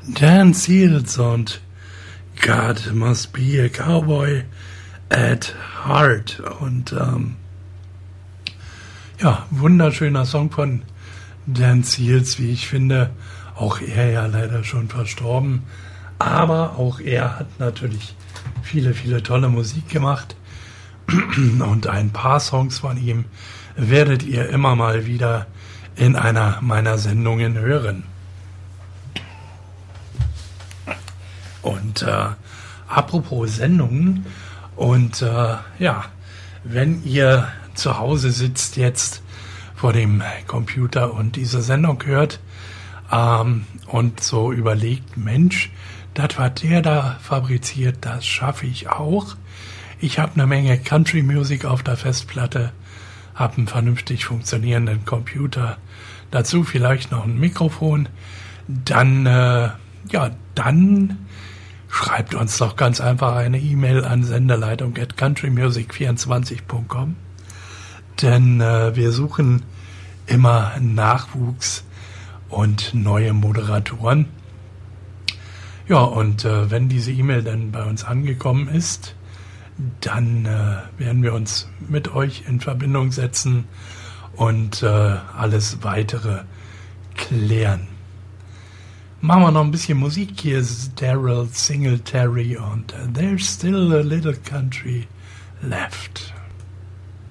Dan Seals und God Must Be a Cowboy at Heart. Und ja, wunderschöner Song von Dan Seals, wie ich finde. Auch er ja leider schon verstorben. Aber auch er hat natürlich viele, viele tolle Musik gemacht. Und ein paar Songs von ihm werdet ihr immer mal wieder in einer meiner Sendungen hören. Und apropos Sendungen, und ja, wenn ihr zu Hause sitzt jetzt vor dem Computer und diese Sendung hört und so überlegt, Mensch, das, was der da fabriziert, das schaffe ich auch. Ich habe eine Menge Country Music auf der Festplatte, habe einen vernünftig funktionierenden Computer, dazu vielleicht noch ein Mikrofon, dann, dann schreibt uns doch ganz einfach eine E-Mail an sendeleitung@countrymusic24.com, denn wir suchen immer Nachwuchs und neue Moderatoren. Ja, und wenn diese E-Mail dann bei uns angekommen ist, dann werden wir uns mit euch in Verbindung setzen und alles Weitere klären. Machen wir noch ein bisschen Musik. Hier ist Daryl Singletary und There's Still a Little Country Left.